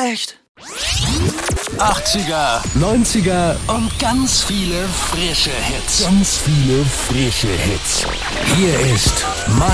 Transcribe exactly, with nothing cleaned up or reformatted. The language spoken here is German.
schlecht. achtziger, neunziger und ganz viele frische Hits. Ganz viele frische Hits. Hier ist